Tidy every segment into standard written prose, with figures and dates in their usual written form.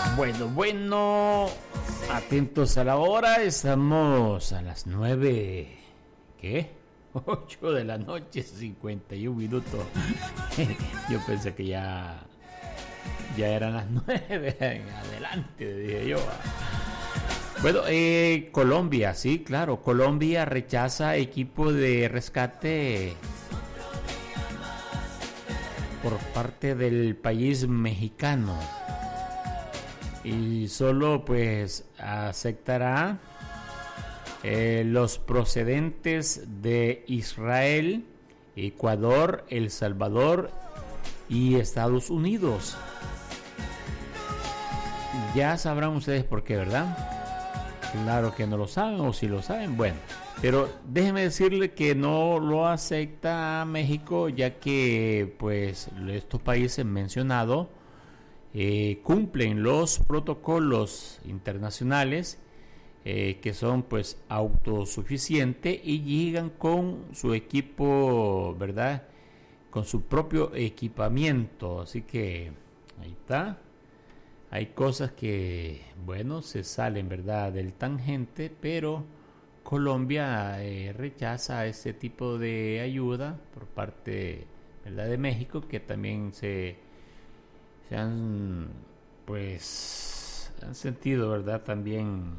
Bueno, atentos a la hora, estamos a las 9, ¿qué? 8 de la noche, 51 minutos. Yo pensé que ya eran las 9, adelante, dije yo. Bueno, Colombia, sí, claro, Colombia rechaza equipo de rescate por parte del país mexicano. Y solo pues aceptará los procedentes de Israel, Ecuador, El Salvador y Estados Unidos. Ya sabrán ustedes por qué, ¿verdad? Claro que no lo saben, o si lo saben, bueno. Pero déjenme decirle que no lo acepta México, ya que pues estos países mencionados cumplen los protocolos internacionales que son pues autosuficientes y llegan con su equipo, ¿verdad? Con su propio equipamiento. Así que ahí está. Hay cosas que, bueno, se salen, ¿verdad?, del tangente, pero Colombia rechaza ese tipo de ayuda por parte, ¿verdad?, de México, que también se han, pues, han sentido, ¿verdad?, también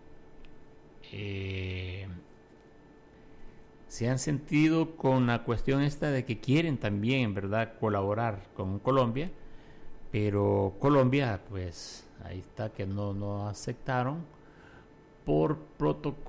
se han sentido con la cuestión esta de que quieren también, ¿verdad?, colaborar con Colombia, pero Colombia, pues, ahí está que no aceptaron por protocolo